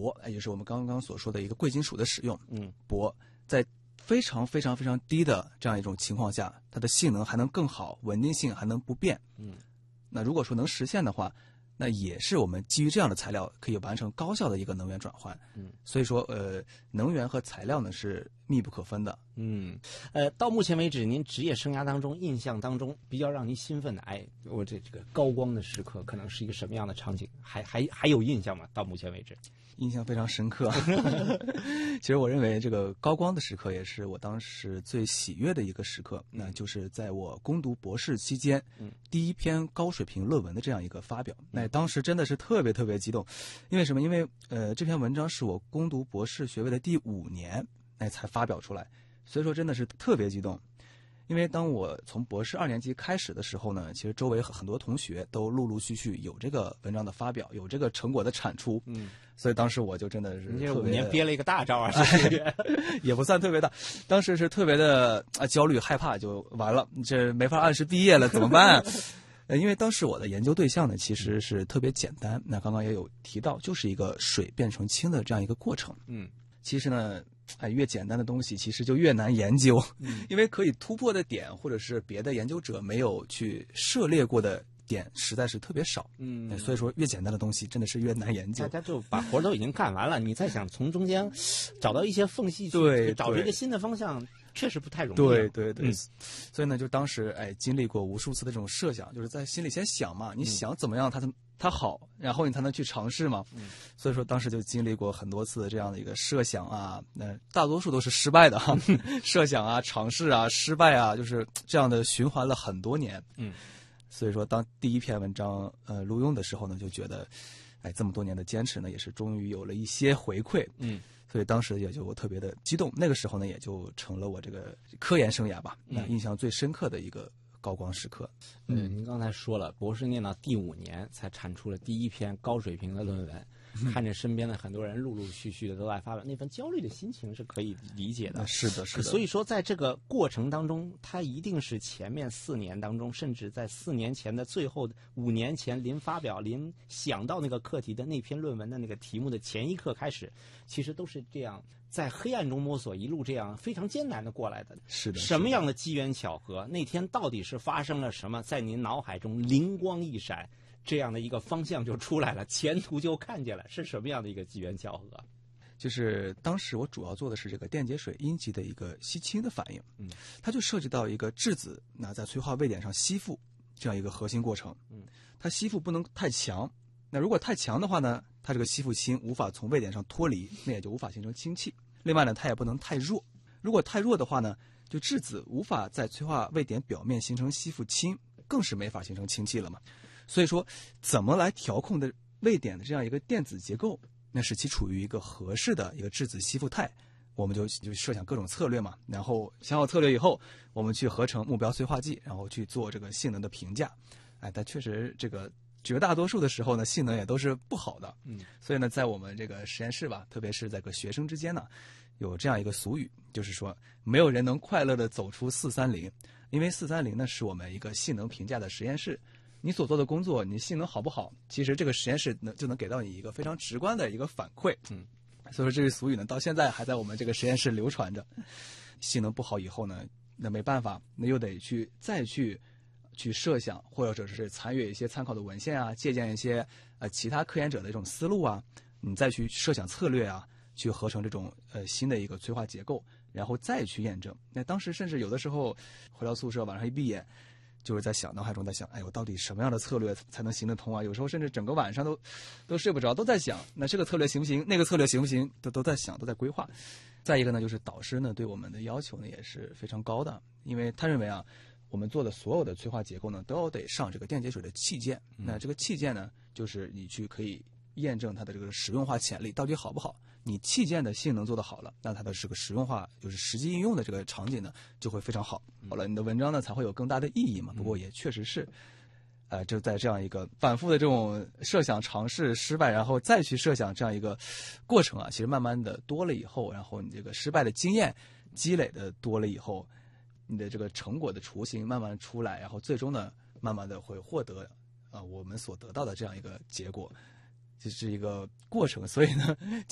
铂，也就是我们刚刚所说的一个贵金属的使用。铂在非常非常非常低的这样一种情况下，它的性能还能更好，稳定性还能不变。那如果说能实现的话，那也是我们基于这样的材料可以完成高效的一个能源转换。所以说能源和材料呢是密不可分的。 到目前为止，您职业生涯当中印象当中比较让您兴奋的，我这个高光的时刻可能是一个什么样的场景？还有印象吗？到目前为止， 印象非常深刻。其实我认为这个高光的时刻也是我当时最喜悦的一个时刻，那就是在我攻读博士期间，第一篇高水平论文的这样一个发表。那当时真的是特别特别激动，因为什么？因为这篇文章是我攻读博士学位的第5年才发表出来，所以说真的是特别激动。因为当我从博士2年级开始的时候呢，其实周围很多同学都陆陆续续有这个文章的发表，有这个成果的产出。所以当时我就真的是您这5年憋了一个大招啊！ 也不算特别大，当时是特别的焦虑害怕，就完了，这没法按时毕业了，怎么办？因为当时我的研究对象呢其实是特别简单，那刚刚也有提到，就是一个水变成氢的这样一个过程。其实呢越简单的东西其实就越难研究，因为可以突破的点或者是别的研究者没有去涉猎过的点实在是特别少。所以说越简单的东西真的是越难研究。 大家就把活都已经干完了，你再想从中间找到一些缝隙去找出一个新的方向，确实不太容易。 对。所以呢就当时经历过无数次的这种设想，就是在心里先想嘛，你想怎么样它好，然后你才能去尝试嘛。所以说当时就经历过很多次这样的一个设想啊，大多数都是失败的哈。设想啊，尝试啊，失败啊，就是这样的循环了很多年。所以说当第一篇文章录用的时候呢，就觉得这么多年的坚持呢也是终于有了一些回馈。所以当时也就特别的激动，那个时候呢也就成了我这个科研生涯吧印象最深刻的一个高光时刻。 您刚才说了，博士念到第5年才产出了第一篇高水平的论文，看着身边的很多人陆陆续续的都在发表，那份焦虑的心情是可以理解的。 是的。 所以说在这个过程当中，它一定是前面4年当中，甚至在4年前的最后5年前临发表临想到那个课题的那篇论文的那个题目的前一刻开始，其实都是这样在黑暗中摸索，一路这样非常艰难的过来的。 是的。 什么样的机缘巧合，那天到底是发生了什么，在您脑海中灵光一闪，这样的一个方向就出来了，前途就看见了，是什么样的一个机缘巧合？ 就是当时我主要做的是这个电解水阴极的一个吸氢的反应。它就涉及到一个质子在催化位点上吸附这样一个核心过程。它吸附不能太强，那如果太强的话呢，它这个吸附氢无法从位点上脱离，那也就无法形成氢气。另外呢，它也不能太弱，如果太弱的话呢，就质子无法在催化位点表面形成吸附氢，更是没法形成氢气了嘛。所以说怎么来调控的位点的这样一个电子结构，那使其处于一个合适的一个质子吸附态，我们就设想各种策略嘛，然后想好策略以后，我们去合成目标催化剂，然后去做这个性能的评价。但确实这个绝大多数的时候呢，性能也都是不好的。所以呢在我们这个实验室吧，特别是在个学生之间呢，有这样一个俗语，就是说没有人能快乐的走出430，因为430呢是我们一个性能评价的实验室，你所做的工作你性能好不好，其实这个实验室就能给到你一个非常直观的一个反馈。所以说这句俗语呢到现在还在我们这个实验室流传着。性能不好以后呢，那没办法，那又得再去设想，或者是参阅一些参考的文献啊，借鉴一些其他科研者的这种思路啊，你再去设想策略啊，去合成这种新的一个催化结构，然后再去验证。那当时甚至有的时候回到宿舍晚上一闭眼，就是在想，脑海中在想，我到底什么样的策略才能行得通啊？有时候甚至整个晚上都睡不着，都在想，那这个策略行不行？那个策略行不行？都在想，都在规划。再一个呢，就是导师呢对我们的要求呢也是非常高的，因为他认为我们做的所有的催化结构呢都要得上这个电解水的器件。那这个器件呢，就是你可以验证它的这个实用化潜力到底好不好。你器件的性能做得好了，那它的这个实用化，就是实际应用的这个场景呢就会非常好。好了，你的文章呢才会有更大的意义嘛。不过也确实是就在这样一个反复的这种设想、尝试、失败，然后再去设想这样一个过程其实慢慢的多了以后，然后你这个失败的经验积累的多了以后，你的这个成果的雏形慢慢出来，然后最终呢慢慢的会获得我们所得到的这样一个结果，这是一个过程。所以呢